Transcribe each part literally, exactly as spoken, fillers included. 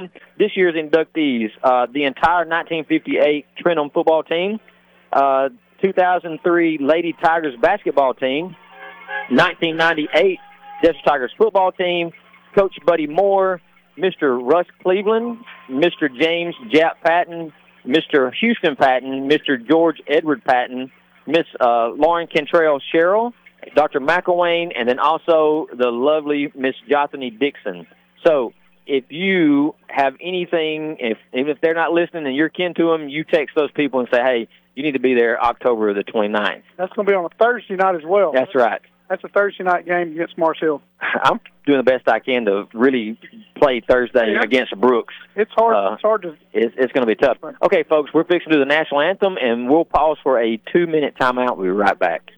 fun. This year's inductees, uh, the entire nineteen fifty-eight Trenton football team, uh, two thousand three Lady Tigers basketball team, nineteen ninety-eight Desert Tigers football team, Coach Buddy Moore, Mister Russ Cleveland, Mister James Jap Patton, Mister Houston Patton, Mister George Edward Patton, Miss uh, Lauren Cantrell Sherrill, Doctor McElwain, and then also the lovely Miss Jothany Dixon. So if you have anything, if even if they're not listening and you're kin to them, you text those people and say, hey, you need to be there October the twenty-ninth. That's going to be on a Thursday night as well. That's right. That's a Thursday night game against Mars Hill. I'm doing the best I can to really play Thursday yeah. against Brooks. It's hard. Uh, it's hard to. It's, it's going to be tough. Okay, folks, we're fixing to do the national anthem, and we'll pause for a two-minute timeout. We'll be right back.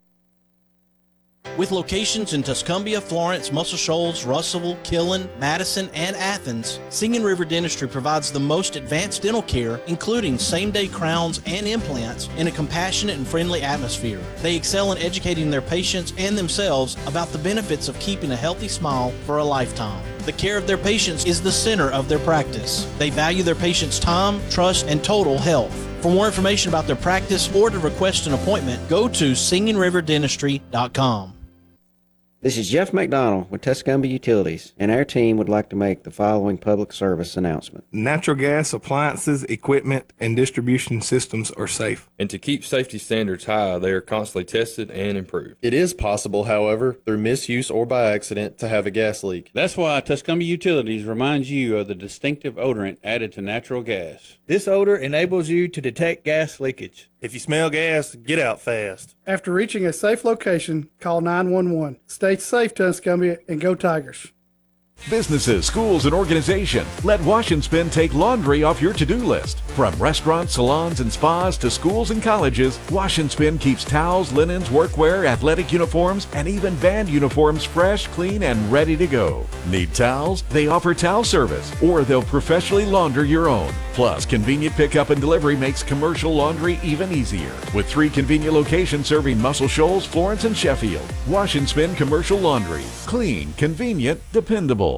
With locations in Tuscumbia, Florence, Muscle Shoals, Russellville, Killen, Madison, and Athens, Singing River Dentistry provides the most advanced dental care, including same-day crowns and implants, in a compassionate and friendly atmosphere. They excel in educating their patients and themselves about the benefits of keeping a healthy smile for a lifetime. The care of their patients is the center of their practice. They value their patients' time, trust, and total health. For more information about their practice or to request an appointment, go to singing river dentistry dot com. This is Jeff McDonald with Tuscumbia Utilities, and our team would like to make the following public service announcement. Natural gas appliances, equipment, and distribution systems are safe. And to keep safety standards high, they are constantly tested and improved. It is possible, however, through misuse or by accident, to have a gas leak. That's why Tuscumbia Utilities reminds you of the distinctive odorant added to natural gas. This odor enables you to detect gas leakage. If you smell gas, get out fast. After reaching a safe location, call nine one one. Stay safe, Tuscumbia, and go Tigers. Businesses, schools, and organizations, let Wash and Spin take laundry off your to-do list. From restaurants, salons, and spas to schools and colleges, Wash and Spin keeps towels, linens, workwear, athletic uniforms, and even band uniforms fresh, clean, and ready to go. Need towels? They offer towel service, or they'll professionally launder your own. Plus, convenient pickup and delivery makes commercial laundry even easier. With three convenient locations serving Muscle Shoals, Florence, and Sheffield. Wash and Spin Commercial Laundry. Clean, convenient, dependable.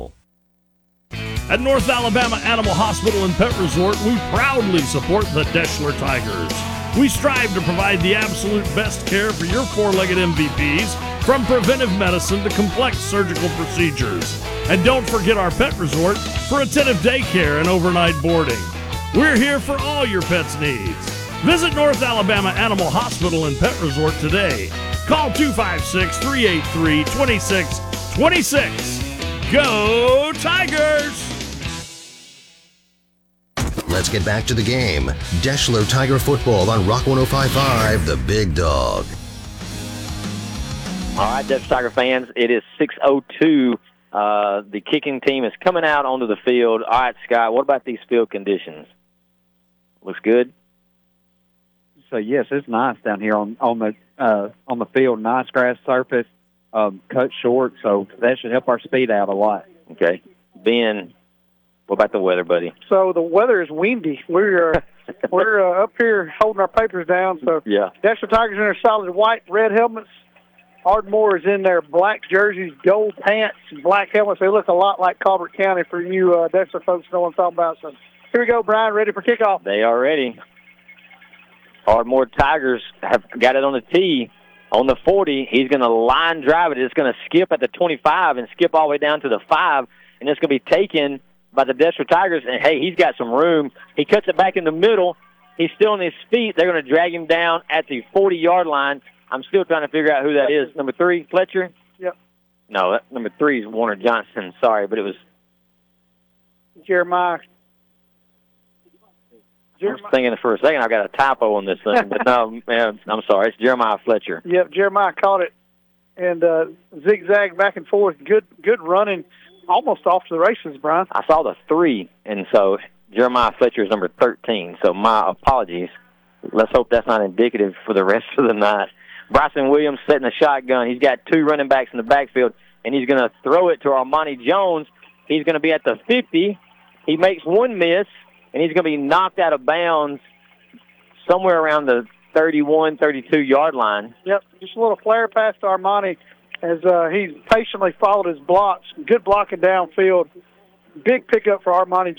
At North Alabama Animal Hospital and Pet Resort, we proudly support the Deschler Tigers. We strive to provide the absolute best care for your four-legged M V Ps, from preventive medicine to complex surgical procedures. And don't forget our pet resort for attentive daycare and overnight boarding. We're here for all your pets' needs. Visit North Alabama Animal Hospital and Pet Resort today. Call two five six, three eight three, two six two six. Go Tigers! Let's get back to the game. Deschler Tiger football on Rock one oh five point five, The Big Dog. All right, Deschler Tiger fans, it is six oh two. Uh, the kicking team is coming out onto the field. All right, Scott, what about these field conditions? Looks good? So, yes, it's nice down here on, on the uh, on the field. Nice grass surface, um, cut short, so that should help our speed out a lot. Okay. Ben, what about the weather, buddy? So the weather is windy. We're uh, we're uh, up here holding our papers down. So yeah. Deschler Tigers in their solid white, red helmets. Ardmore is in their black jerseys, gold pants, black helmets. They look a lot like Colbert County for you uh, Deschler folks know what I'm talking about. So here we go, Brian, ready for kickoff. They are ready. Ardmore Tigers have got it on the tee. On the forty, he's going to line drive it. It's going to skip at the twenty-five and skip all the way down to the five, and it's going to be taken by the Deschler Tigers. And, hey, he's got some room. He cuts it back in the middle. He's still on his feet. They're going to drag him down at the forty-yard line. I'm still trying to figure out who that is. Number three, Fletcher? Yep. No, that, number three is Warner Johnson. Sorry, but it was Jeremiah. I was thinking for a second I got a typo on this thing, but no, man, I'm sorry. It's Jeremiah Fletcher. Yep, Jeremiah caught it and uh, zigzag back and forth. Good, good running, almost off to the races, Brian. I saw the three, and so Jeremiah Fletcher is number thirteen. So my apologies. Let's hope that's not indicative for the rest of the night. Bryson Williams setting a shotgun. He's got two running backs in the backfield, and he's going to throw it to Armani Jones. He's going to be at the fifty. He makes one miss, and he's going to be knocked out of bounds somewhere around the thirty-one, thirty-two-yard line. Yep, just a little flare pass to Armani as uh, he's patiently followed his blocks. Good blocking downfield. Big pickup for Armani